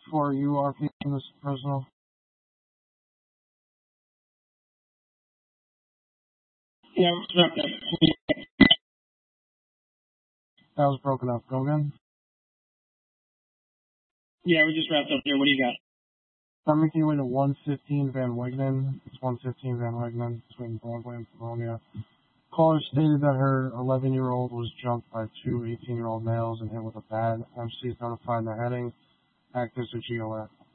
For you, RP, from this personal. Yeah, we just wrapped up. That was broken up. Go again. Yeah, we just wrapped up there. What do you got? I'm making your way to 115 Van Wegnen. It's 115 Van Wegnen between Broadway and Polonia. Caller stated that her 11-year-old was jumped by two 18-year-old males and hit with a bat. MC is notified they're heading. Actors are GOF.